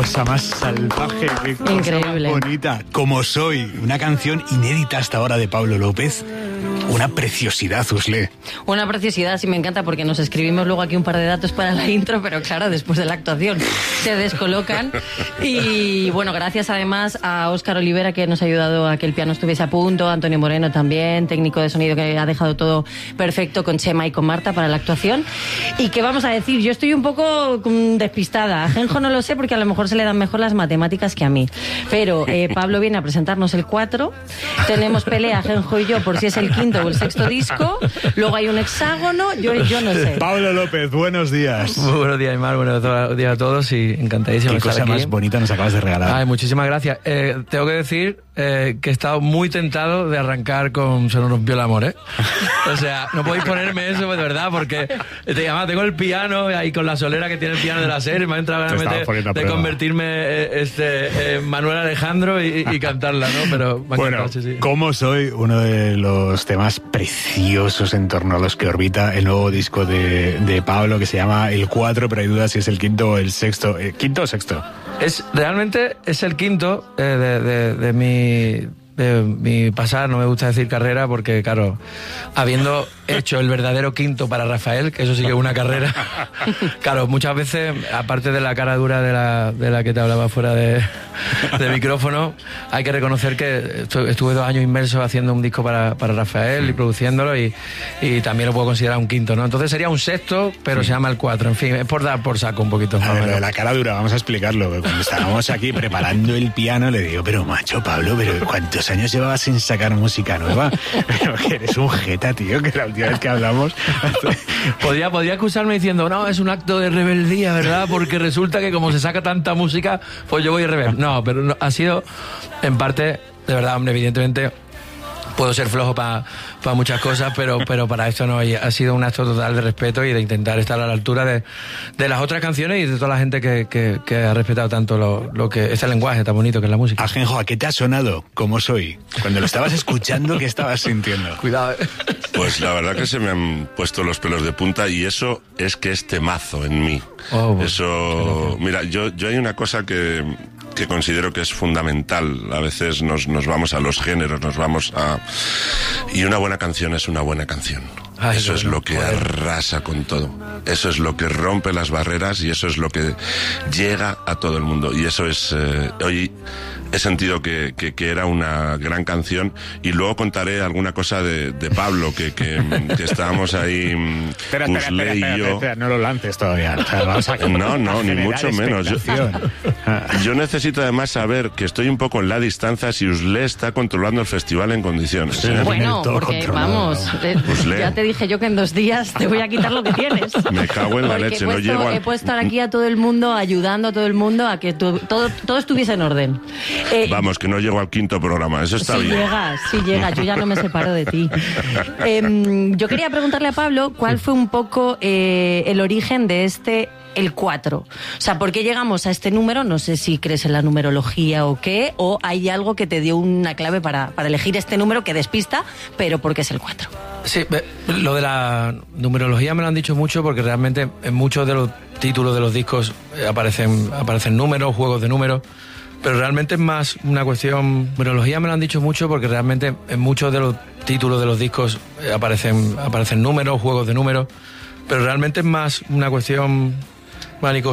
cosa más salvaje, qué cosa increíble, más bonita. Como soy, una canción inédita hasta ahora de Pablo López. Una preciosidad, Usle. Una preciosidad, sí, me encanta, porque nos escribimos luego aquí un par de datos para la intro, pero claro, después de la actuación se descolocan. Y bueno, gracias además a Óscar Olivera, que nos ha ayudado a que el piano estuviese a punto, a Antonio Moreno también, técnico de sonido, que ha dejado todo perfecto con Chema y con Marta para la actuación. Y qué vamos a decir, yo estoy un poco despistada. A Genjo no lo sé, porque a lo mejor se le dan mejor las matemáticas que a mí. Pero Pablo viene a presentarnos el 4, tenemos pelea Genjo y yo por si es el quinto o el sexto disco, luego hay un hexágono, yo no sé. Pablo López, buenos días. Muy buenos días, Aymar, buenos días a todos y encantadísimo de estar aquí. Qué cosa más bonita nos acabas de regalar. Ay, muchísimas gracias. Tengo que decir que he estado muy tentado de arrancar con Se nos rompió el amor, ¿eh? O sea, no podéis ponerme eso de verdad, porque además tengo el piano ahí con la solera que tiene el piano de la serie, me ha entrado ganas de convertirme en Manuel Alejandro y cantarla, ¿no? Pero bueno, sí. Como soy, uno de los temas preciosos en torno a los que orbita el nuevo disco de Pablo, que se llama El 4, pero hay dudas si es el quinto o el sexto. ¿Quinto o sexto? Realmente es el quinto de mi pasar, no me gusta decir carrera, porque claro, habiendo hecho el verdadero quinto para Rafael, que eso sí que es una carrera, claro, muchas veces, aparte de la cara dura de la que te hablaba fuera de micrófono, hay que reconocer que estuve 2 años inmerso haciendo un disco para Rafael y produciéndolo, y también lo puedo considerar un quinto, ¿no? Entonces sería un sexto, pero se llama el 4, en fin, es por dar por saco un poquito. A ver, la cara dura, vamos a explicarlo. Cuando estábamos aquí preparando el piano, le digo, pero macho, Pablo, pero ¿cuántos años llevabas sin sacar música nueva? Pero que eres un jeta, tío, que la última vez que hablamos... Podría acusarme diciendo, no, es un acto de rebeldía, ¿verdad? Porque resulta que como se saca tanta música, pues yo voy a rebelde. No, pero no, ha sido, en parte, de verdad, hombre, evidentemente... Puedo ser flojo para muchas cosas, pero para esto no. Ha sido un acto total de respeto y de intentar estar a la altura de las otras canciones y de toda la gente que ha respetado tanto lo que este lenguaje tan bonito que es la música. Ajenjo, ¿a qué te ha sonado? Como soy. Cuando lo estabas escuchando, ¿qué estabas sintiendo? Cuidado. Pues la verdad que se me han puesto los pelos de punta, y eso es que es temazo en mí. Eso, mira, yo hay una cosa que considero que es fundamental. A veces nos vamos a los géneros, y una buena canción es una buena canción. Eso es lo que arrasa con todo. Eso es lo que rompe las barreras y eso es lo que llega a todo el mundo. Y eso es... hoy he sentido que era una gran canción, y luego contaré alguna cosa de Pablo, que estábamos ahí, espera, no lo lances todavía. O sea, vamos a no, ni mucho menos. Yo necesito además saber que estoy un poco en la distancia si Usle está controlando el festival en condiciones. Bueno, porque vamos, ya te dije yo que en 2 días te voy a quitar lo que tienes. Me cago en la leche, no llego He puesto aquí a todo el mundo, ayudando a todo el mundo a que todo estuviese en orden. Vamos, que no llego al quinto programa, eso está bien. Sí llegas, yo ya no me separo de ti. Yo quería preguntarle a Pablo cuál fue un poco el origen de el 4. O sea, ¿por qué llegamos a este número? No sé si crees en la numerología o qué, o hay algo que te dio una clave para elegir este número que despista, pero ¿por qué es el 4? Sí, lo de la numerología me lo han dicho mucho, porque realmente en muchos de los títulos de los discos aparecen números, juegos de números, pero realmente es más una cuestión... Numerología me lo han dicho mucho, porque realmente en muchos de los títulos de los discos aparecen números, juegos de números, pero realmente es más una cuestión...